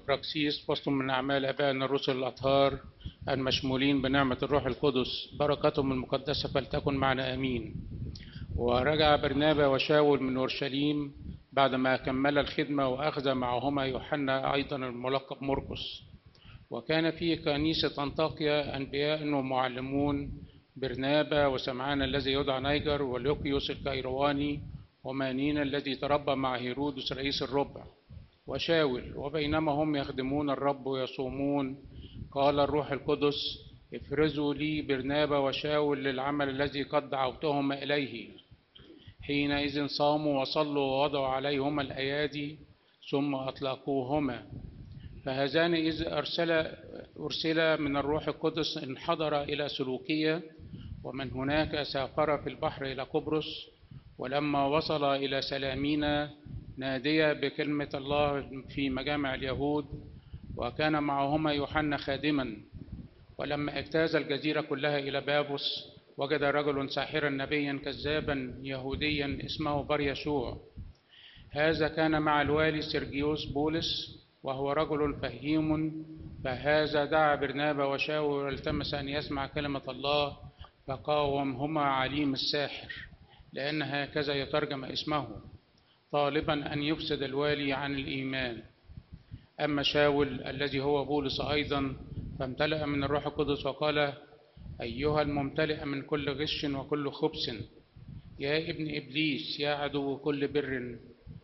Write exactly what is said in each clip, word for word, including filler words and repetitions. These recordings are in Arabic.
وأبراكسيس فصل من أعمال آبائنا الرسل الأطهار المشمولين بنعمة الروح القدس، بركاتهم المقدسة فلتكن معنا آمين. ورجع برنابا وشاول من أورشليم بعدما كمل الخدمة، وأخذ معهما يوحنا أيضا الملقب مرقس. وكان في كنيسة أنطاكيا أنبياء ومعلمون، برنابا وسمعان الذي يدعى نيجر، ولوقيوس الكيرواني، ومانين الذي تربى مع هيرودس رئيس الربع، وشاول. وبينما هم يخدمون الرب ويصومون، قال الروح القدس: افرزوا لي برنابا وشاول للعمل الذي قد دعوتهما إليه. حينئذ صاموا وصلوا ووضعوا عليهما الأيادي ثم أطلقوهما. فهذان إذ أرسل أرسل من الروح القدس انحدر إلى سلوكية، ومن هناك سافر في البحر إلى قبرص. ولما وصل إلى سلامينا ناديا بكلمة الله في مجامع اليهود، وكان معهما يوحنا خادما. ولما اجتاز الجزيرة كلها إلى بابوس، وجد رجل ساحرا نبيا كذابا يهوديا اسمه بر يسوع. هذا كان مع الوالي سيرجيوس بولس، وهو رجل فهيم. فهذا دعا برنابا وشاول والتمس أن يسمع كلمة الله، فقاومهما عليم الساحر، لأن هكذا يترجم اسمه، طالبا أن يفسد الوالي عن الإيمان. أما شاول الذي هو بولس أيضا فامتلأ من الروح القدس وقال: أيها الممتلئ من كل غش وكل خبث، يا ابن إبليس، يا عدو كل بر،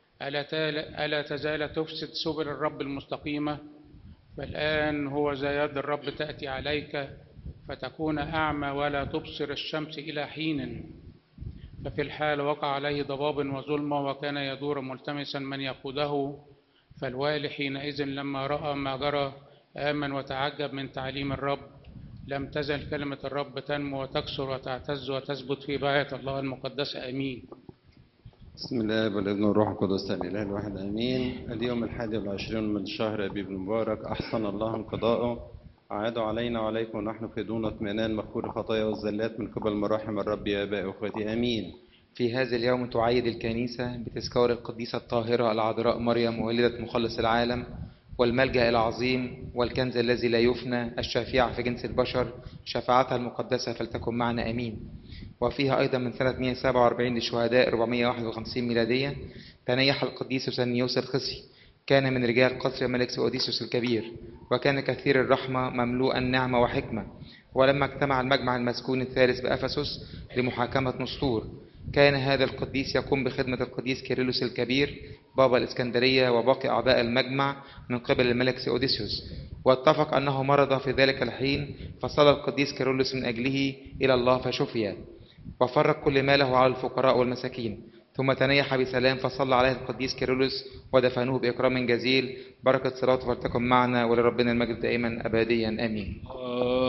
ألا تزال تفسد سبل الرب المستقيمة؟ فالآن هو ذا يد الرب تأتي عليك، فتكون أعمى ولا تبصر الشمس إلى حين. ففي الحال وقع عليه ضباب وظلمة، وكان يدور ملتمسا من يقوده. فالوالي حينئذ لما رأى ما جرى آمن وتعجب من تعليم الرب. لم تزل كلمة الرب تنمو وتكثر وتعتز وتثبت في باية الله المقدسة. آمين. بسم الله والابن والروح القدس الإله الواحد آمين. اليوم الحادي والعشرين من شهر أبيب المبارك، أحسن الله انقضاءه، عاد علينا وعليكم ونحن في دون اطمئنان مغفور الخطايا والزلات من قبل مراحم الرب يا آبائي وأخوتي. آمين. في هذا اليوم تعيد الكنيسة بتذكار القديسة الطاهرة العذراء مريم والدة مخلص العالم، والملجأ العظيم والكنز الذي لا يفنى، الشافعة في جنس البشر، شفاعتها المقدسة فلتكن معنا آمين. وفيها أيضا من سنة مئة وسبعة وأربعين للشهداء أربعمئة وواحد وخمسين ميلادية تنيح القديس يوسانيوس الخصي، كان من رجال قصر الملك سؤديسيوس الكبير، وكان كثير الرحمة مملوءا نعمة وحكمة. ولما اجتمع المجمع المسكون الثالث بأفسس لمحاكمة نسطور، كان هذا القديس يقوم بخدمة القديس كيرلس الكبير بابا الإسكندرية وباقي أعضاء المجمع من قبل الملك سؤديسيوس. واتفق أنه مرض في ذلك الحين، فصلى القديس كيرلس من أجله إلى الله فشفي، وفرق كل ماله على الفقراء والمساكين. ثم تنيح بسلام، فصلى عليه القديس كيرلس ودفنوه بإكرام جزيل. بركة صلاته فلتكن معنا، ولربنا المجد دائما أبديا آمين.